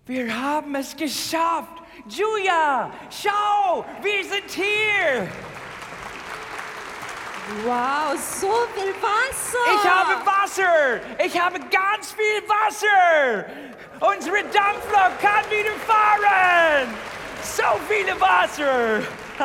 Wir haben es geschafft. Julia, schau, wir sind hier. Wow, so viel Wasser. Ich habe Wasser. Ich habe ganz viel Wasser. Unsere Dampflok kann wieder fahren. So viele Wasser.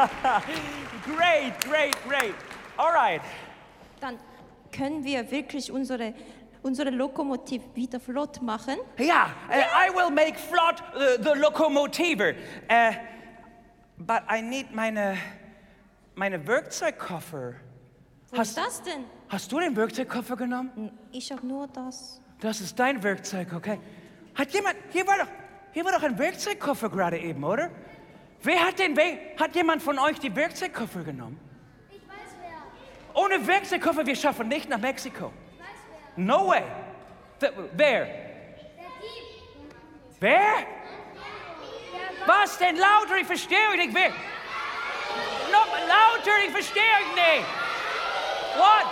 Great. All right. Dann können wir wirklich unsere Lokomotive wieder flott machen. Yeah, I will make flot the locomotive. But I need meine Werkzeugkoffer. Wo ist das denn? Hast du den Werkzeugkoffer genommen? Ich habe nur das. Das ist dein Werkzeug, okay? Hier war doch ein Werkzeugkoffer gerade eben, oder? Hat jemand von euch die Werkzeugkoffer genommen? Ich weiß wer. Ohne Werkzeugkoffer, wir schaffen nicht nach Mexiko. Ich weiß wer. No way. Wer? Der Dieb. Wer? Was denn? Lauter, ich verstehe euch nicht. Wer? Noch lauter, ich verstehe euch nicht. What?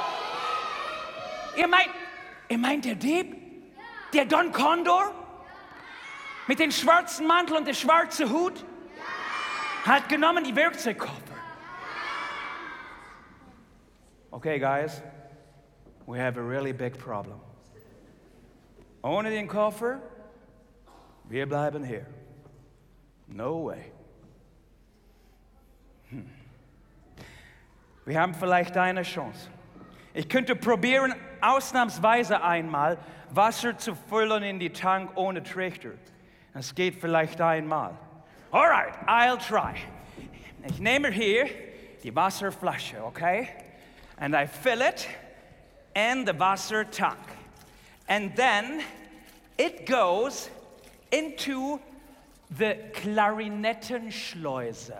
Ihr meint der Dieb? Der Don Condor? Mit dem schwarzen Mantel und dem schwarzen Hut? Hat genommen die Werkzeugkoffer. Okay, guys. We have a really big problem. Ohne den Koffer, wir bleiben hier. No way. Wir haben vielleicht eine Chance. Ich könnte probieren, ausnahmsweise einmal Wasser zu füllen in die Tank ohne Trichter. Das geht vielleicht einmal. Alright, I'll try. Ich nehme hier die Wasserflasche, okay? And I fill it in the Wasser tank. And then it goes into the Klarinettenschleuse.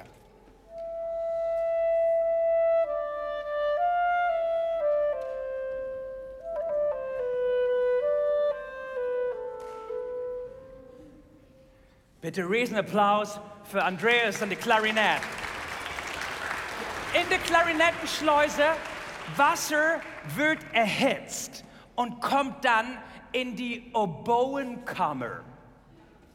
Bitte Riesenapplaus für Andreas und die Klarinette. In der Klarinettenschleuse, Wasser wird erhitzt und kommt dann in die Oboenkammer.